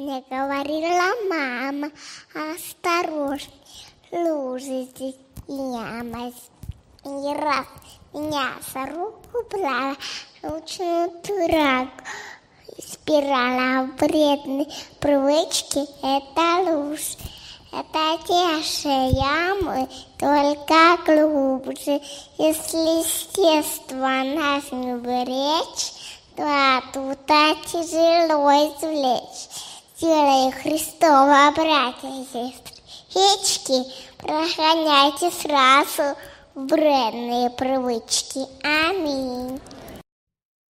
Мне говорила мама, осторожно, лужицы и яма. И раз меня за руку брала, научную дурак. Спирала вредной привычки — это ложь. Это те же ямы, только глубже. Если естество нас не беречь, то оттуда тяжело извлечь. Делай Христова, братья и сестры, прогоняйте сразу вредные привычки. Аминь.